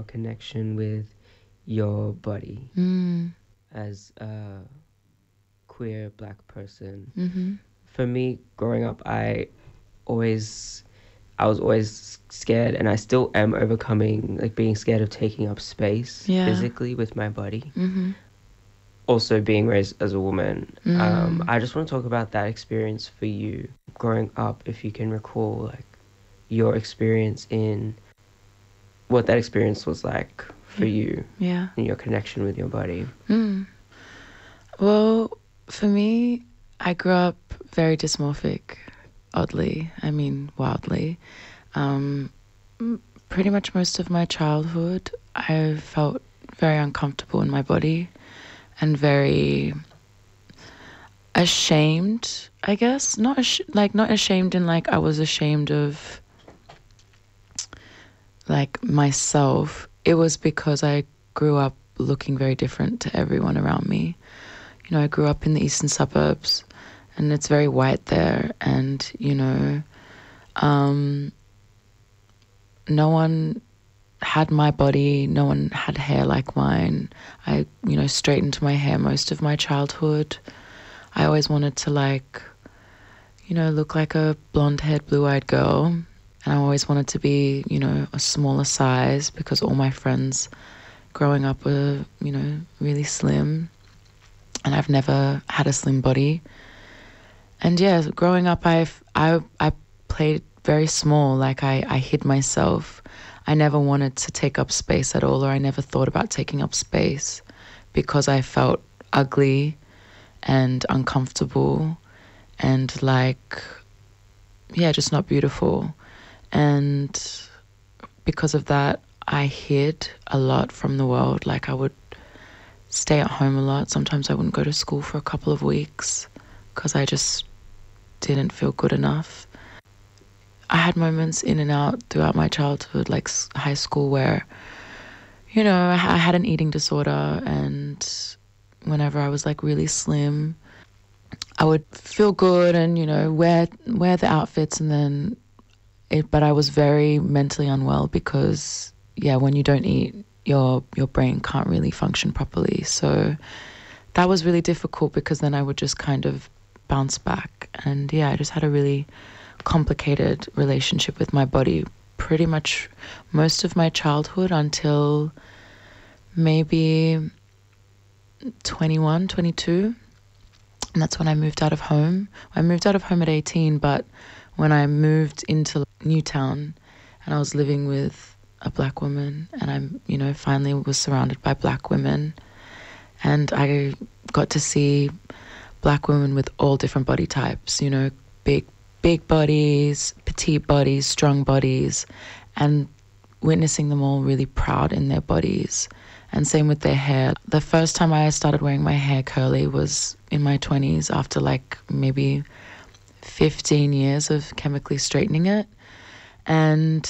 your connection with your body as a queer Black person. Mm-hmm. For me, growing up, I was always scared, and I still am overcoming, like, being scared of taking up space physically with my body. Mm-hmm. Also, being raised as a woman. I just want to talk about that experience for you growing up, if you can recall, like, your experience in what that experience was like for you and your connection with your body. Well, for me, I grew up very dysmorphic, oddly. I mean, wildly. Pretty much most of my childhood, I felt very uncomfortable in my body and very ashamed, I guess. Not ashamed in like I was ashamed of like myself. It was because I grew up looking very different to everyone around me. You know, I grew up in the eastern suburbs and it's very white there, and no one had my body, no one had hair like mine. I, straightened my hair most of my childhood. I always wanted to look like a blonde-haired, blue-eyed girl. And I always wanted to be, a smaller size because all my friends growing up were, really slim. And I've never had a slim body. And yeah, growing up, I played very small. Like I hid myself. I never wanted to take up space at all, or I never thought about taking up space because I felt ugly and uncomfortable and just not beautiful. And because of that, I hid a lot from the world. Like I would stay at home a lot. Sometimes I wouldn't go to school for a couple of weeks because I just didn't feel good enough. I had moments in and out throughout my childhood, like high school, where, I had an eating disorder, and whenever I was like really slim, I would feel good and, wear the outfits, and then but I was very mentally unwell because, when you don't eat, your brain can't really function properly. So that was really difficult because then I would just kind of bounce back. And I just had a really complicated relationship with my body pretty much most of my childhood until maybe 21, 22. And that's when I moved out of home. I moved out of home at 18, but when I moved into Newtown and I was living with a Black woman, and I, finally was surrounded by Black women, and I got to see Black women with all different body types, big bodies, petite bodies, strong bodies, and witnessing them all really proud in their bodies. And same with their hair. The first time I started wearing my hair curly was in my 20s after like maybe 15 years of chemically straightening it. And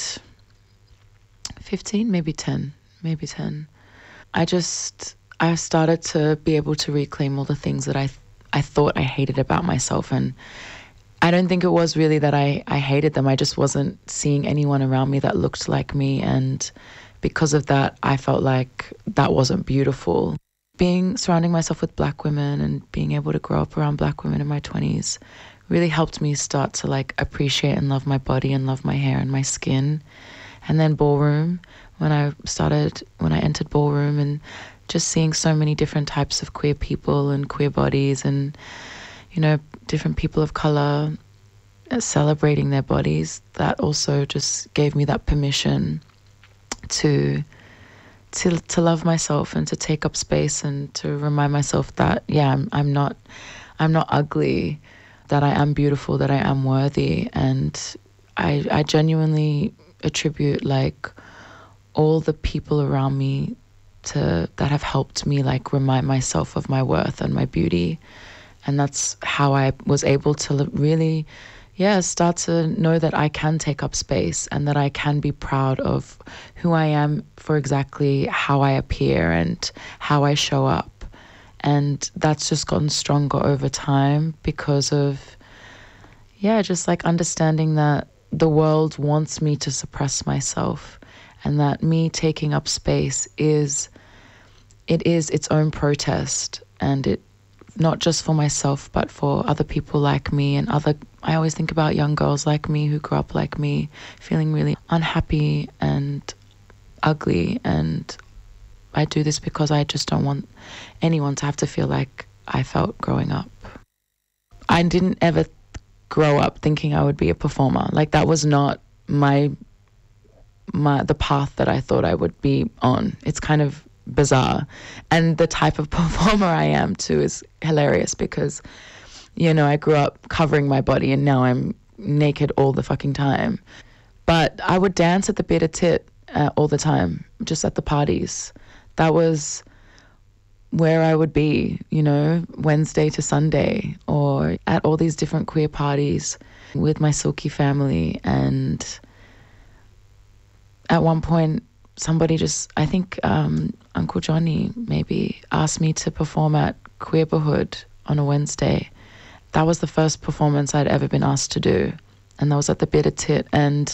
15, maybe 10. I started to be able to reclaim all the things that I thought I hated about myself. And I don't think it was really that I hated them. I just wasn't seeing anyone around me that looked like me. And because of that, I felt like that wasn't beautiful. Surrounding myself with Black women and being able to grow up around Black women in my 20s really helped me start to appreciate and love my body and love my hair and my skin. And then ballroom, when I entered ballroom and just seeing so many different types of queer people and queer bodies and, different people of color celebrating their bodies, that also just gave me that permission to love myself and to take up space and to remind myself that, I'm not ugly, that I am beautiful, that I am worthy. And I genuinely attribute all the people around me that have helped me remind myself of my worth and my beauty. And that's how I was able to really start to know that I can take up space and that I can be proud of who I am for exactly how I appear and how I show up. And that's just gotten stronger over time because of, just understanding that the world wants me to suppress myself and that me taking up space is its own protest, and it not just for myself but for other people like me and I always think about young girls like me who grew up like me, feeling really unhappy and ugly, and I do this because I just don't want anyone to have to feel like I felt growing up. I didn't ever grow up thinking I would be a performer. Like, that was not the path that I thought I would be on. It's kind of bizarre. And the type of performer I am too is hilarious because, you know, I grew up covering my body and now I'm naked all the fucking time. But I would dance at the Beat a Tit all the time, just at the parties. That was where I would be, you know, Wednesday to Sunday, or at all these different queer parties with my Silky family. And at one point, somebody I think Uncle Johnny maybe asked me to perform at Queerborhood on a Wednesday. That was the first performance I'd ever been asked to do. And that was at the Beat a Tit. And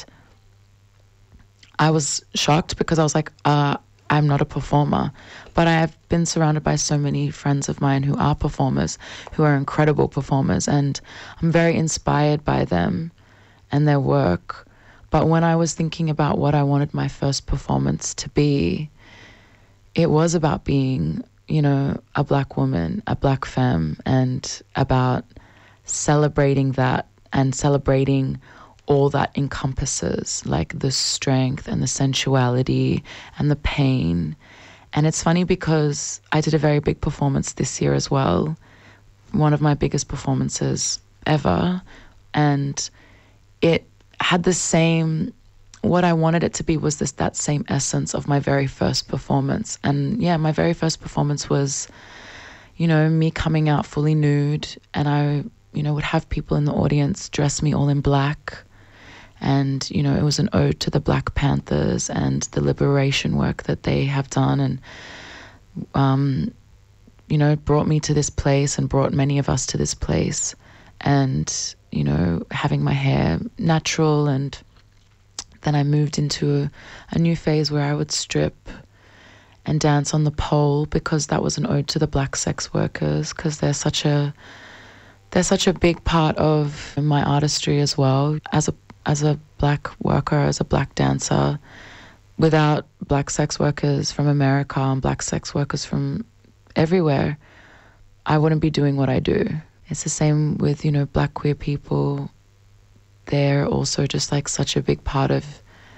I was shocked because I was like, I'm not a performer. But I have been surrounded by so many friends of mine who are performers, who are incredible performers. And I'm very inspired by them and their work. But when I was thinking about what I wanted my first performance to be, it was about being, you know, a Black woman, a Black femme, and about celebrating that and celebrating all that encompasses, like the strength and the sensuality and the pain. And it's funny because I did a very big performance this year as well, one of my biggest performances ever, and it had the same, what I wanted it to be was that same essence of my very first performance. And yeah, my very first performance was, you know, me coming out fully nude, and I, you know, would have people in the audience dress me all in black. And, you know, it was an ode to the Black Panthers and the liberation work that they have done. And, you know, it brought me to this place and brought many of us to this place. And, you know, having my hair natural. And then I moved into a new phase where I would strip and dance on the pole, because that was an ode to the Black sex workers, because they're such a big part of my artistry as well. As a Black worker, as a Black dancer, without Black sex workers from America and Black sex workers from everywhere, I wouldn't be doing what I do. It's the same with, you know, Black queer people. They're also just like such a big part of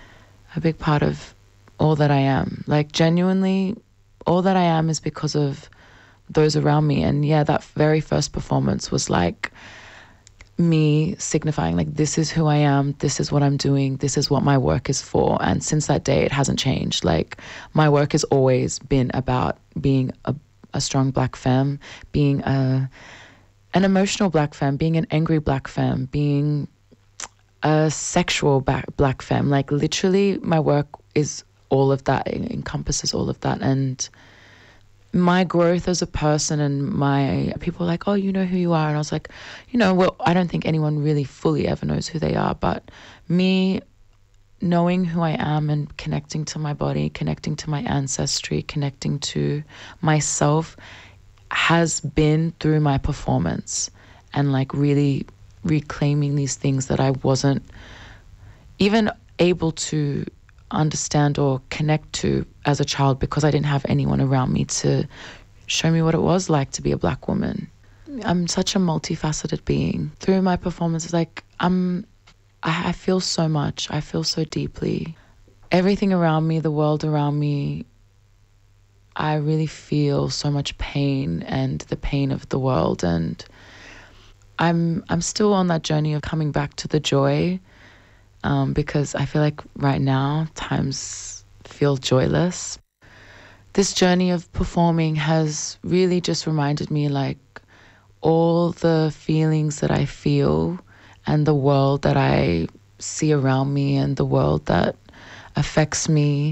all that I am. Like, genuinely, all that I am is because of those around me. And yeah, that very first performance was like me signifying, like, this is who I am, this is what I'm doing, this is what my work is for. And since that day, it hasn't changed. Like, my work has always been about being a strong Black femme, being an emotional Black femme, being an angry Black femme, being a sexual Black femme. Like, literally, my work is all of that. It encompasses all of that. And my growth as a person, and my people are like, oh, you know who you are. And I was like, you know, well, I don't think anyone really fully ever knows who they are. But me knowing who I am and connecting to my body, connecting to my ancestry, connecting to myself has been through my performance, and like really reclaiming these things that I wasn't even able to understand or connect to as a child, because I didn't have anyone around me to show me what it was like to be a Black woman. I'm such a multifaceted being. Through my performances, like, I feel so much. I feel so deeply. Everything around me, the world around me, I really feel so much pain, and the pain of the world. And I'm still on that journey of coming back to the joy, because I feel like right now times feel joyless. This journey of performing has really just reminded me, like, all the feelings that I feel and the world that I see around me and the world that affects me,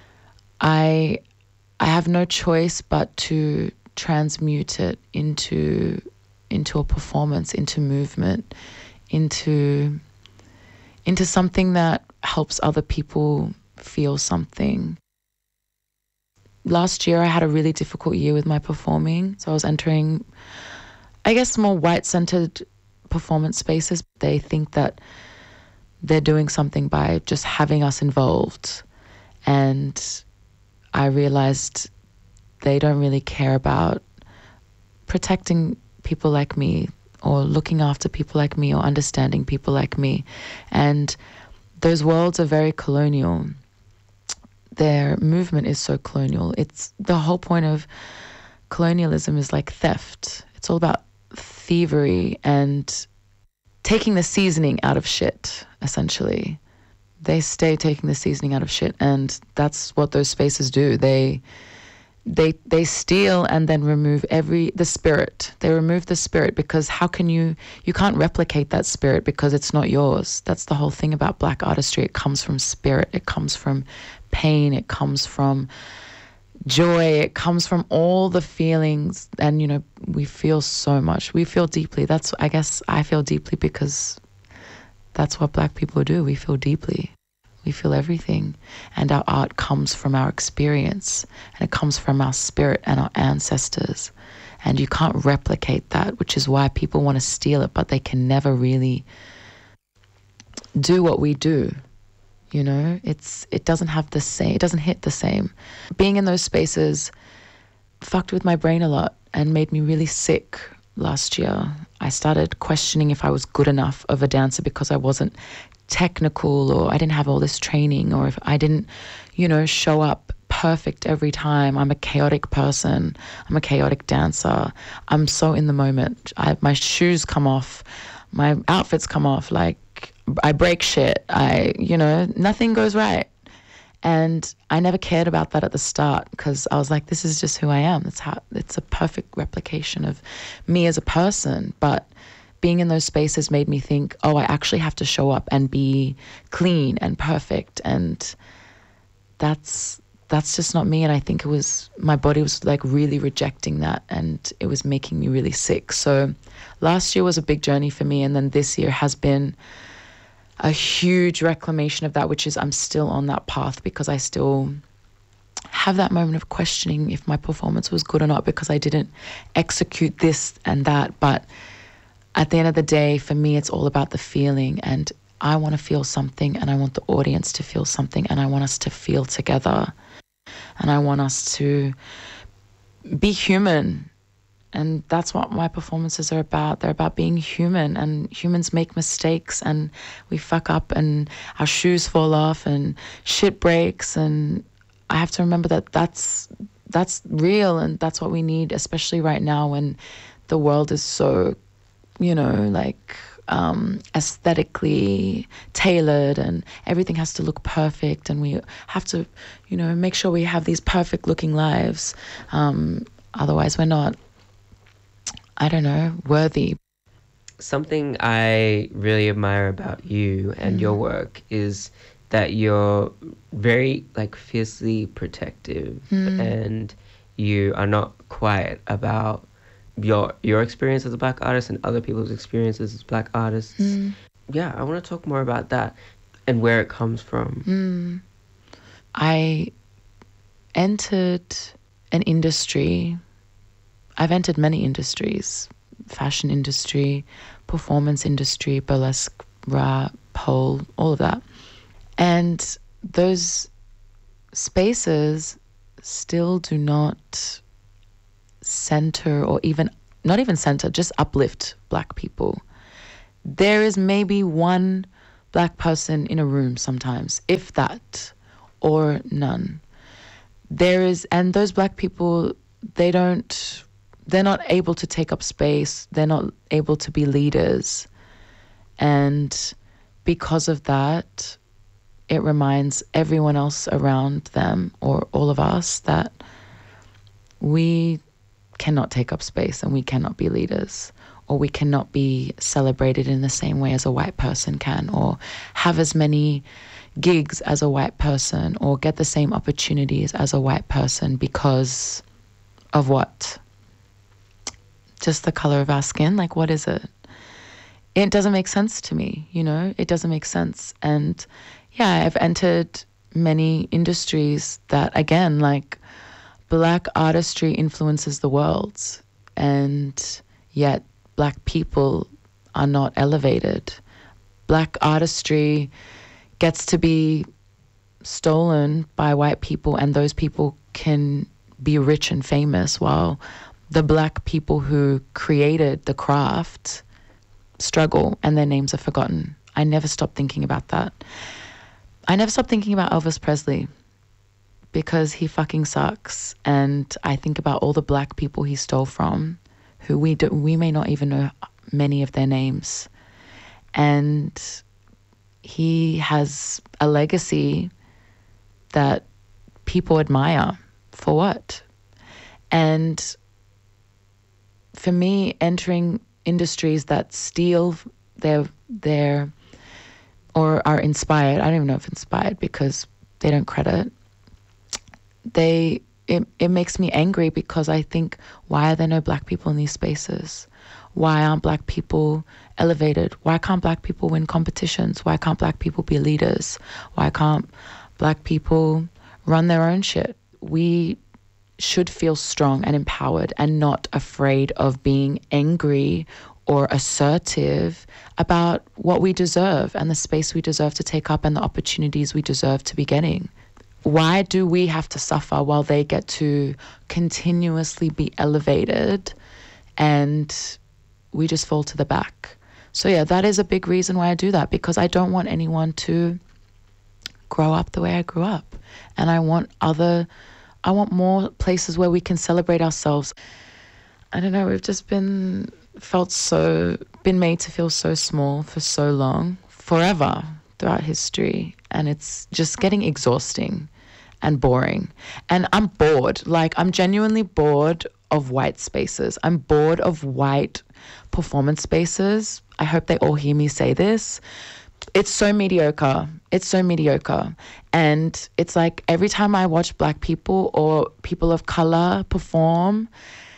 I have no choice but to transmute it into a performance, into movement, into something that helps other people feel something. Last year, I had a really difficult year with my performing. So I was entering, I guess, more white-centered performance spaces. They think that they're doing something by just having us involved. And I realized they don't really care about protecting people like me or looking after people like me or understanding people like me. And those worlds are very colonial. Their movement is so colonial. It's the whole point of colonialism is like theft. It's all about thievery and taking the seasoning out of shit, essentially. They stay taking the seasoning out of shit, and that's what those spaces do. They steal and then remove the spirit. They remove the spirit because how can you can't replicate that spirit because it's not yours. That's the whole thing about Black artistry. It comes from spirit. It comes from pain. It comes from joy. It comes from all the feelings. And, you know, we feel so much. We feel deeply. I guess I feel deeply because that's what Black people do. We feel deeply. We feel everything. And our art comes from our experience, and it comes from our spirit and our ancestors. And you can't replicate that, which is why people want to steal it, but they can never really do what we do. You know, it doesn't have the same, it doesn't hit the same. Being in those spaces fucked with my brain a lot and made me really sick last year. I started questioning if I was good enough of a dancer because I wasn't technical, or I didn't have all this training, or if I didn't, you know, show up perfect every time. I'm a chaotic person. I'm a chaotic dancer. I'm so in the moment. My shoes come off. My outfits come off. Like, I break shit. Nothing goes right. And I never cared about that at the start because I was like, this is just who I am. It's a perfect replication of me as a person. But being in those spaces made me think, oh, I actually have to show up and be clean and perfect. And that's just not me. And I think my body was like really rejecting that, and it was making me really sick. So last year was a big journey for me. And then this year has been a huge reclamation of that, which is I'm still on that path because I still have that moment of questioning if my performance was good or not because I didn't execute this and that. But at the end of the day, for me, it's all about the feeling, and I want to feel something, and I want the audience to feel something, and I want us to feel together, and I want us to be human. And that's what my performances are about. They're about being human, and humans make mistakes, and we fuck up, and our shoes fall off, and shit breaks, and I have to remember that that's real, and that's what we need, especially right now when the world is so, aesthetically tailored, and everything has to look perfect, and we have to, make sure we have these perfect looking lives. Otherwise we're not, worthy. Something I really admire about you and your work is that you're very fiercely protective, and you are not quiet about your experience as a Black artist and other people's experiences as Black artists. Yeah, I want to talk more about that and where it comes from. I entered an industry. I've entered many industries: fashion industry, performance industry, burlesque, rap, pole, all of that. And those spaces still do not center, or not even center, just uplift Black people. There is maybe one Black person in a room sometimes, if that, or none. And those Black people, they're not able to take up space. They're not able to be leaders. And because of that, it reminds everyone else around them, or all of us, that we cannot take up space and we cannot be leaders, or we cannot be celebrated in the same way as a white person can, or have as many gigs as a white person, or get the same opportunities as a white person because of what? Just the color of our skin? Like, what is it? It doesn't make sense to me, it doesn't make sense. And yeah, I've entered many industries that, again, like, Black artistry influences the world, and yet Black people are not elevated. Black artistry gets to be stolen by white people, and those people can be rich and famous, while the Black people who created the craft struggle and their names are forgotten. I never stopped thinking about that. I never stopped thinking about Elvis Presley, because he fucking sucks. And I think about all the Black people he stole from, who we may not even know many of their names. And he has a legacy that people admire. For what? And for me, entering industries that steal their or are inspired, I don't even know if inspired, because they don't credit, it makes me angry, because I think, why are there no Black people in these spaces? Why aren't Black people elevated? Why can't Black people win competitions? Why can't Black people be leaders? Why can't Black people run their own shit? We should feel strong and empowered and not afraid of being angry or assertive about what we deserve and the space we deserve to take up and the opportunities we deserve to be getting. Why do we have to suffer while they get to continuously be elevated and we just fall to the back? So yeah, that is a big reason why I do that, because I don't want anyone to grow up the way I grew up. And I want more places where we can celebrate ourselves. I don't know, we've just been made to feel so small for so long, forever throughout history. And it's just getting exhausting and boring. And I'm bored. Like, I'm genuinely bored of white spaces. I'm bored of white performance spaces. I hope they all hear me say this. It's so mediocre. It's so mediocre. And it's like, every time I watch Black people or people of color perform,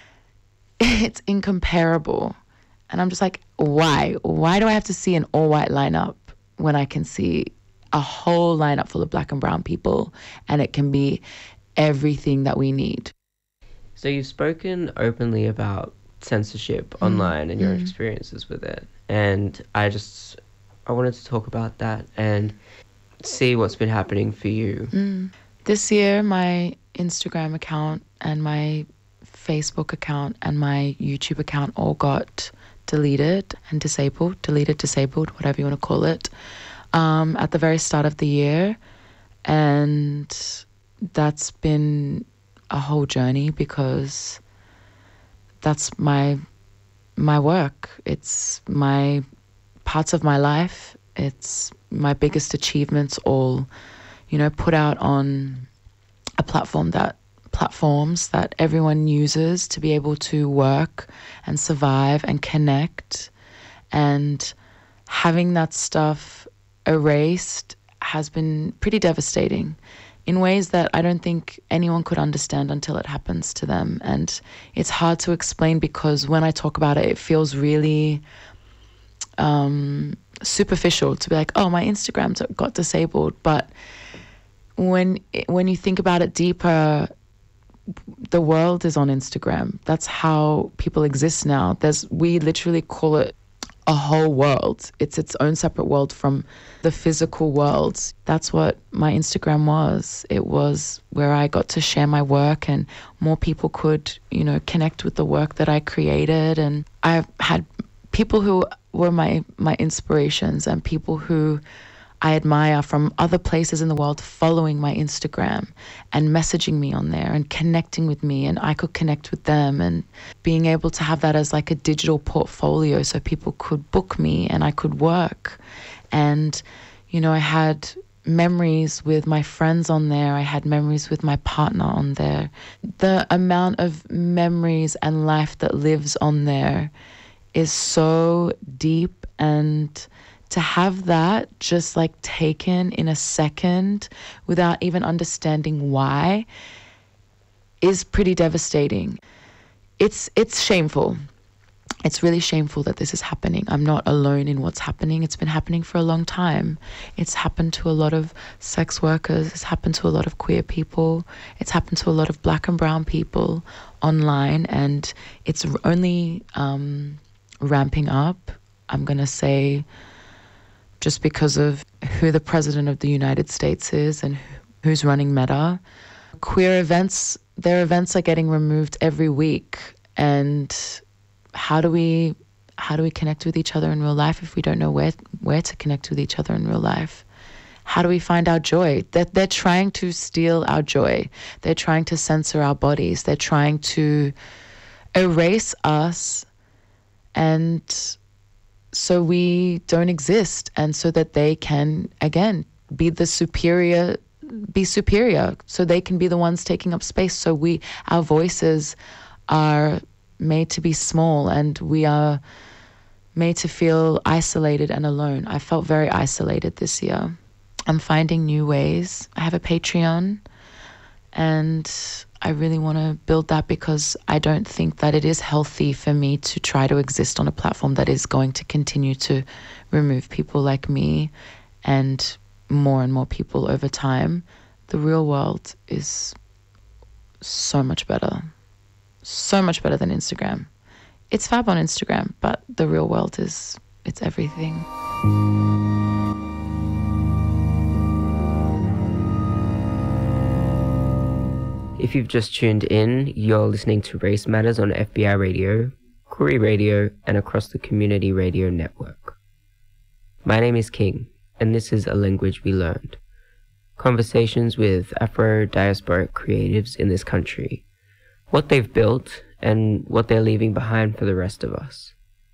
it's incomparable. And I'm just like, why? Why do I have to see an all-white lineup when I can see a whole lineup full of Black and brown people, and it can be everything that we need? So you've spoken openly about censorship online and your experiences with it. And I wanted to talk about that and see what's been happening for you. This year, my Instagram account and my Facebook account and my YouTube account all got deleted, disabled, whatever you want to call it, at the very start of the year. And that's been a whole journey, because that's my work. It's my parts of my life. It's my biggest achievements, all, put out on a platforms that everyone uses to be able to work and survive and connect. And having that stuff erased has been pretty devastating in ways that I don't think anyone could understand until it happens to them. And it's hard to explain, because when I talk about it, it feels really superficial to be like, oh, my Instagram got disabled. But when you think about it deeper, the world is on Instagram. That's how people exist now. We literally call it a whole world. It's its own separate world from the physical world. That's what my Instagram was. It was where I got to share my work, and more people could, connect with the work that I created. And I've had people who were my inspirations and people who I admire from other places in the world following my Instagram and messaging me on there and connecting with me, and I could connect with them, and being able to have that as like a digital portfolio so people could book me and I could work. And, I had memories with my friends on there. I had memories with my partner on there. The amount of memories and life that lives on there is so deep, and to have that just like taken in a second without even understanding why is pretty devastating. It's shameful. it's really shameful that this is happening. I'm not alone in what's happening. It's been happening for a long time. It's happened to a lot of sex workers. It's happened to a lot of queer people. It's happened to a lot of black and brown people online. And it's only ramping up, I'm going to say, just because of who the president of the United States is and who's running Meta. Queer events, their events are getting removed every week. And how do we connect with each other in real life if we don't know where to connect with each other in real life? How do we find our joy? They're trying to steal our joy. They're trying to censor our bodies. They're trying to erase us, and so we don't exist, and so that they can, again, be superior, so they can be the ones taking up space. So our voices are made to be small, and we are made to feel isolated and alone. I felt very isolated this year. I'm finding new ways. I have a Patreon, and I really want to build that because I don't think that it is healthy for me to try to exist on a platform that is going to continue to remove people like me and more people over time. The real world is so much better than Instagram. It's fab on Instagram, but the real world it's everything. If you've just tuned in, you're listening to Race Matters on FBI Radio, Koori Radio, and across the Community Radio Network. My name is King, and this is A Language We Learned. Conversations with Afro-diasporic creatives in this country, what they've built, and what they're leaving behind for the rest of us.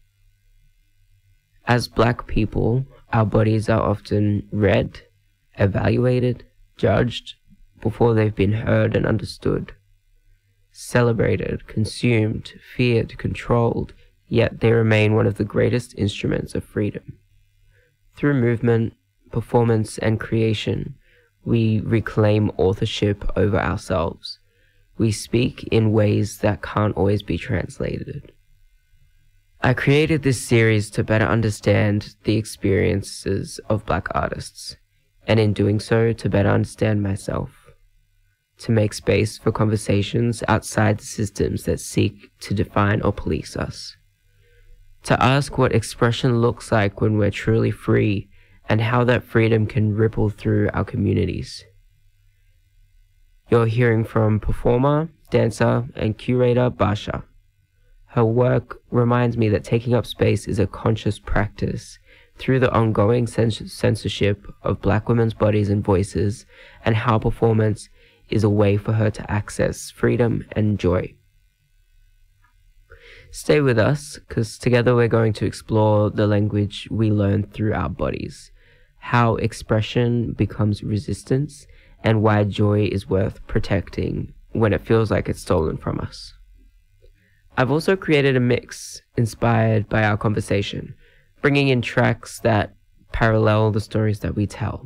As Black people, our bodies are often read, evaluated, judged, before they've been heard and understood. Celebrated, consumed, feared, controlled, yet they remain one of the greatest instruments of freedom. Through movement, performance, and creation, we reclaim authorship over ourselves. We speak in ways that can't always be translated. I created this series to better understand the experiences of Black artists, and in doing so, to better understand myself. To make space for conversations outside the systems that seek to define or police us. To ask what expression looks like when we're truly free, and how that freedom can ripple through our communities. You're hearing from performer, dancer, and curator Basha. Her work reminds me that taking up space is a conscious practice through the ongoing censorship of Black women's bodies and voices, and how performance is a way for her to access freedom and joy. Stay with us, because together we're going to explore the language we learn through our bodies, how expression becomes resistance, and why joy is worth protecting when it feels like it's stolen from us. I've also created a mix inspired by our conversation, bringing in tracks that parallel the stories that we tell.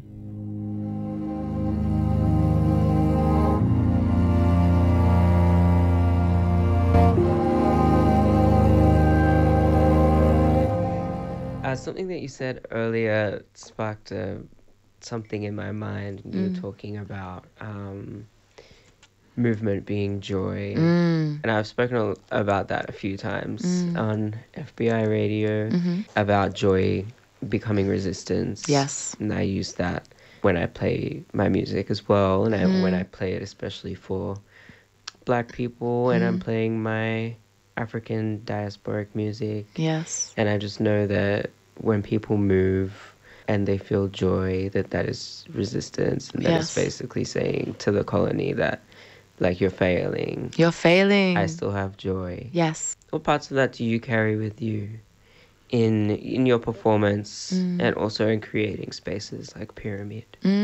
Something that you said earlier sparked something in my mind. You were talking about movement being joy. And I've spoken about that a few times on FBI Radio, about joy becoming resistance. Yes. And I use that when I play my music as well, and when I play it especially for Black people, and I'm playing my African diasporic music. Yes. And I just know that when people move and they feel joy, that is resistance, and that is basically saying to the colony that, like, you're failing. You're failing. I still have joy. Yes. What parts of that do you carry with you in your performance and also in creating spaces like Pyramid?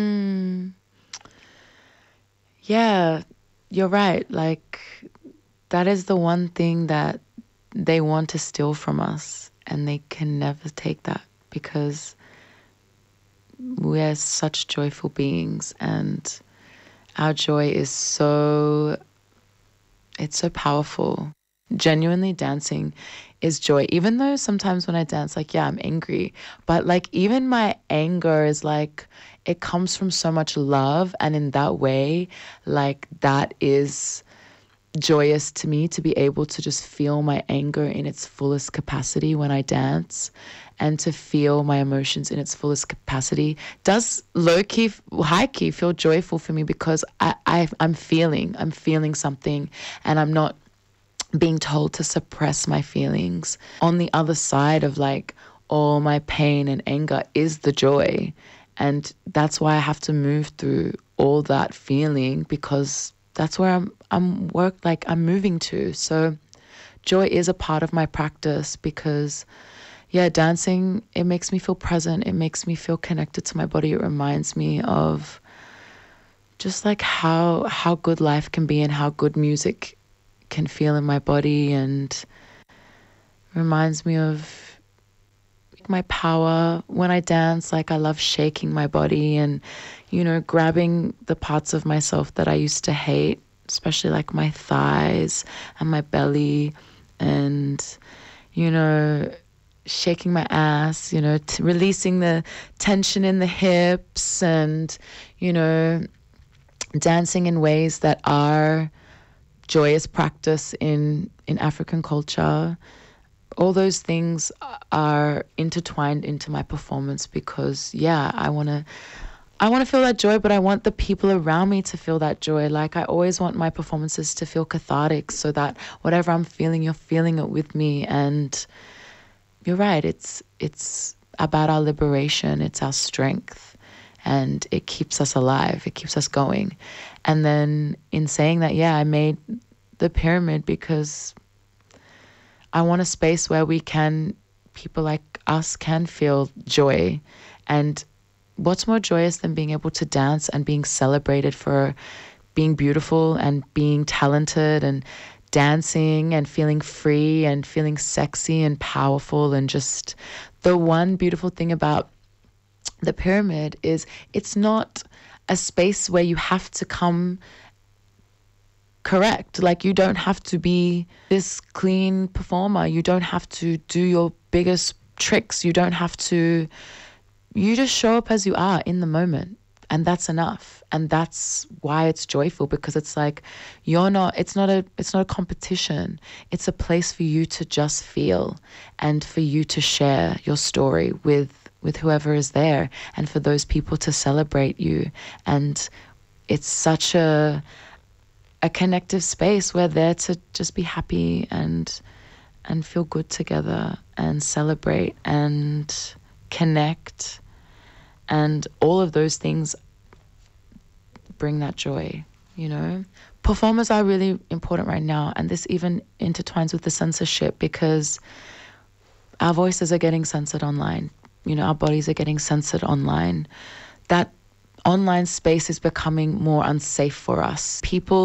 Yeah, you're right. Like, that is the one thing that they want to steal from us, and they can never take that because we're such joyful beings, and our joy is it's so powerful. Genuinely, dancing is joy. Even though sometimes when I dance, like, yeah, I'm angry, but like even my anger is like, it comes from so much love. And in that way, like that is joyous to me, to be able to just feel my anger in its fullest capacity when I dance, and to feel my emotions in its fullest capacity does low-key, high-key feel joyful for me, because I'm feeling something, and I'm not being told to suppress my feelings. On the other side of like all my pain and anger is the joy. And that's why I have to move through all that feeling, because that's where I'm moving to. So joy is a part of my practice, because yeah, dancing, it makes me feel present. It makes me feel connected to my body. It reminds me of just like how good life can be, and how good music can feel in my body, and reminds me of my power when I dance. Like I love shaking my body and, you know, grabbing the parts of myself that I used to hate, especially like my thighs and my belly, and, you know, shaking my ass, you know, releasing the tension in the hips, and, you know, dancing in ways that are joyous practice in African culture. All those things are intertwined into my performance, because yeah, I want to feel that joy, but I want the people around me to feel that joy. Like I always want my performances to feel cathartic, so that whatever I'm feeling, you're feeling it with me. And you're right, it's about our liberation, it's our strength, and it keeps us alive, it keeps us going. And then in saying that, yeah, I made the pyramid because I want a space where people like us can feel joy. And what's more joyous than being able to dance and being celebrated for being beautiful and being talented, and dancing and feeling free and feeling sexy and powerful. And just the one beautiful thing about the pyramid is it's not a space where you have to come correct. Like you don't have to be this clean performer. You don't have to do your biggest tricks. You just show up as you are in the moment. And that's enough. And that's why it's joyful, because it's like it's not a competition. It's a place for you to just feel, and for you to share your story with whoever is there, and for those people to celebrate you. And it's such a connective space. We're there to just be happy and feel good together, and celebrate and connect. And all of those things bring that joy, you know. Performers are really important right now, and this even intertwines with the censorship, because our voices are getting censored online. You know, our bodies are getting censored online. That online space is becoming more unsafe for us.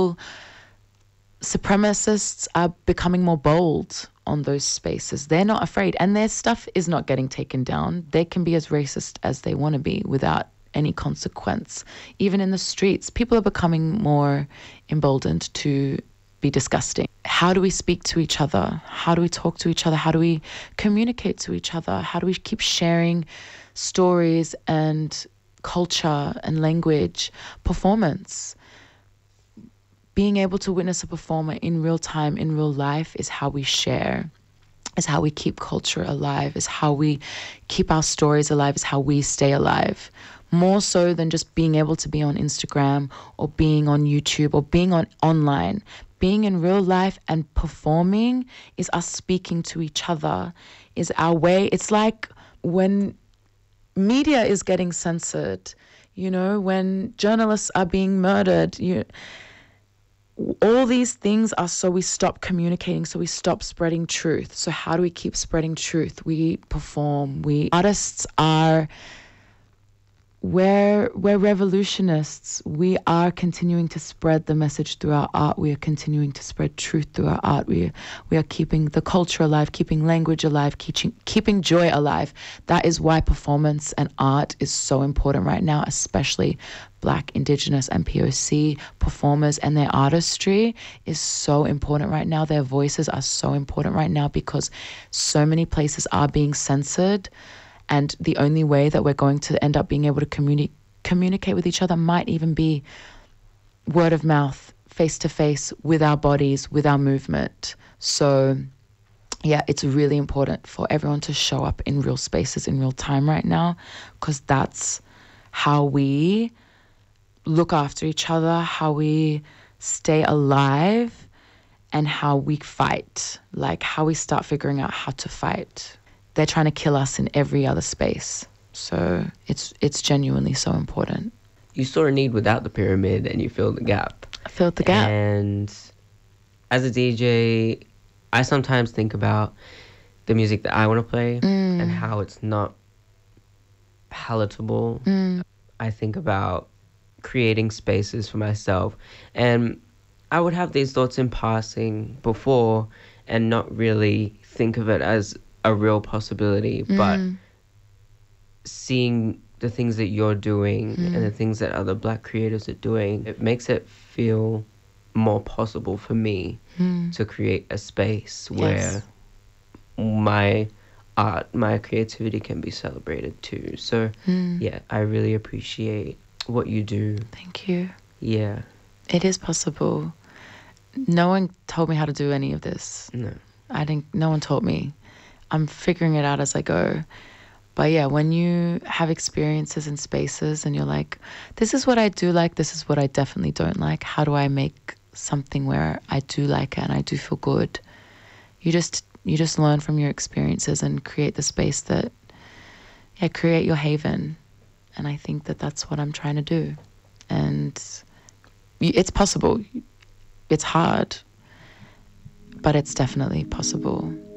Supremacists are becoming more bold on those spaces. They're not afraid, and their stuff is not getting taken down. They can be as racist as they want to be without any consequence. Even in the streets, people are becoming more emboldened to be disgusting. How do we speak to each other? How do we talk to each other? How do we communicate to each other? How do we keep sharing stories and culture and language? Performance. Being able to witness a performer in real time, in real life, is how we share, is how we keep culture alive, is how we keep our stories alive, is how we stay alive. More so than just being able to be on Instagram or being on YouTube or being online. Being in real life and performing is us speaking to each other, is our way. It's like when media is getting censored, you know, when journalists are being murdered, all these things are so we stop communicating, so we stop spreading truth. So how do we keep spreading truth? We perform. Artists are we're revolutionists. We are continuing to spread the message through our art. We are continuing to spread truth through our art. We are keeping the culture alive, keeping language alive, keeping joy alive. That is why performance and art is so important right now, especially Black, Indigenous, and POC performers, and their artistry is so important right now. Their voices are so important right now because so many places are being censored. And the only way that we're going to end up being able to communicate with each other might even be word of mouth, face to face, with our bodies, with our movement. So, yeah, it's really important for everyone to show up in real spaces in real time right now, because that's how we look after each other, how we stay alive, and how we fight, like how we start figuring out how to fight. They're trying to kill us in every other space. So it's genuinely so important. You saw a need without the pyramid and you filled the gap. I filled the gap. And as a DJ, I sometimes think about the music that I want to play and how it's not palatable. I think about creating spaces for myself. And I would have these thoughts in passing before and not really think of it as a real possibility, but seeing the things that you're doing and the things that other Black creators are doing, it makes it feel more possible for me to create a space where my art, my creativity can be celebrated too. So yeah, I really appreciate what you do. Thank you. Yeah. It is possible. No one told me how to do any of this. No one taught me. I'm figuring it out as I go. But yeah, when you have experiences in spaces and you're like, this is what I do like, this is what I definitely don't like, how do I make something where I do like it and I do feel good? You just learn from your experiences and create the space that, create your haven. And I think that that's what I'm trying to do. And it's possible. It's hard, but it's definitely possible.